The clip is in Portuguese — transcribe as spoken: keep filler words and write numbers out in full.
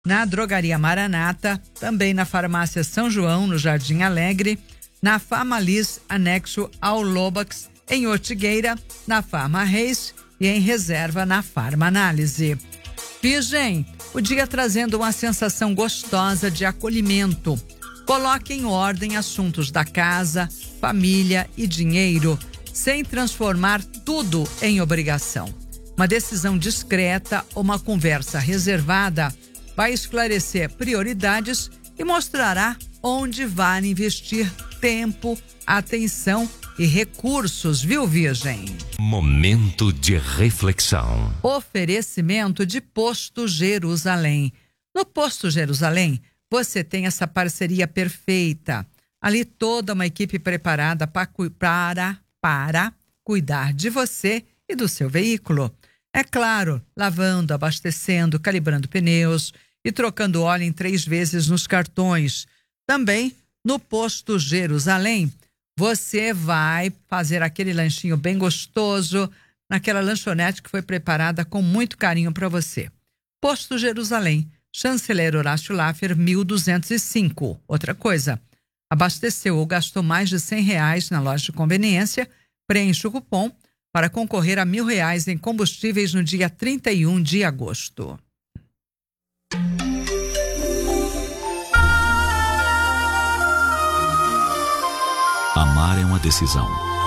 na Drogaria Maranata, também na Farmácia São João, no Jardim Alegre, na Farmalis, anexo ao Lobax, em Ortigueira, na Farma Reis e em Reserva, na Farma Análise. Virgem, o dia trazendo uma sensação gostosa de acolhimento. Coloque em ordem assuntos da casa, família e dinheiro, sem transformar tudo em obrigação. Uma decisão discreta ou uma conversa reservada vai esclarecer prioridades e mostrará onde vale investir tempo, atenção e recursos, viu, Virgem? Momento de reflexão. Oferecimento de Posto Jerusalém. No Posto Jerusalém, você tem essa parceria perfeita. Ali toda uma equipe preparada para, para, para cuidar de você e do seu veículo. É claro, lavando, abastecendo, calibrando pneus e trocando óleo em três vezes nos cartões. Também no Posto Jerusalém, você vai fazer aquele lanchinho bem gostoso naquela lanchonete que foi preparada com muito carinho para você. Posto Jerusalém, Chanceler Horácio Laffer, mil duzentos e cinco. Outra coisa, abasteceu ou gastou mais de cem reais na loja de conveniência, preenche o cupom para concorrer a mil reais em combustíveis no dia trinta e um de agosto. Amar é uma decisão.